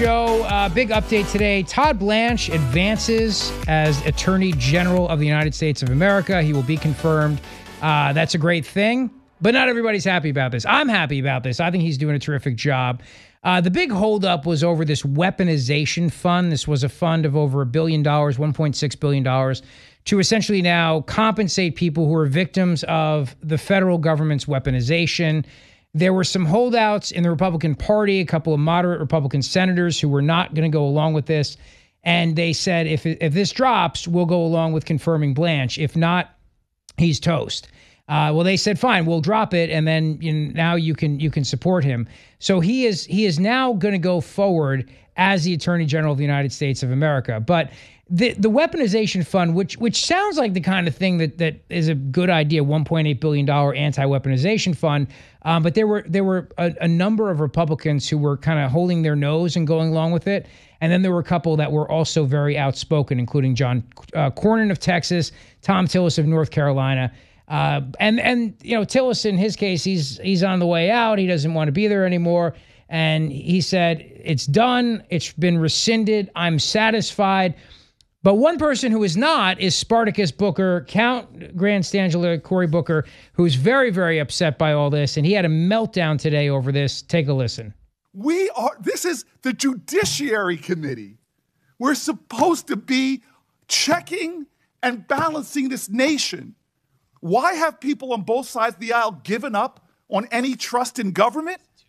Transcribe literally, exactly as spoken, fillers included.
show. Uh, big update today. Todd Blanche advances as Attorney General of the United States of America. He will be confirmed. Uh, that's a great thing, but not everybody's happy about this. I'm happy about this. I think he's doing a terrific job. Uh, the big holdup was over this weaponization fund. This was a fund of over a billion dollars, one point six billion dollars, to essentially now compensate people who are victims of the federal government's weaponization. There were some holdouts in the Republican Party, a couple of moderate Republican senators who were not going to go along with this. And they said, if if this drops, we'll go along with confirming Blanche. If not, he's toast. Uh, well, they said, fine, we'll drop it, and then you know, now you can you can support him. So he is he is now going to go forward as the Attorney General of the United States of America. But the the weaponization fund, which which sounds like the kind of thing that that is a good idea, one point eight billion dollars anti-weaponization fund. Um, but there were there were a, a number of Republicans who were kind of holding their nose and going along with it. And then there were a couple that were also very outspoken, including John uh, Cornyn of Texas, Tom Tillis of North Carolina. Uh, and, and you know, Tillis, in his case, he's he's on the way out. He doesn't want to be there anymore. And he said, it's done. It's been rescinded. I'm satisfied. But one person who is not is Spartacus Booker, Count Grand Stangela, Cory Booker, who's very, very upset by all this. And he had a meltdown today over this. Take a listen. We are, this is the Judiciary Committee. We're supposed to be checking and balancing this nation. Why have people on both sides of the aisle given up on any trust in government?